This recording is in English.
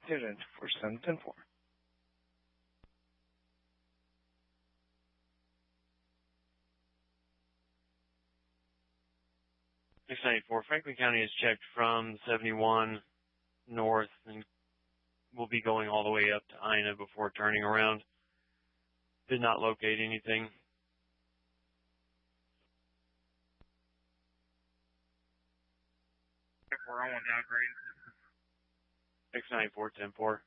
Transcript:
Student 4710-4. 694. Franklin County is checked from 71 north and will be going all the way up to Ina before turning around. Did not locate anything. We're on downgrade. 694-10-4.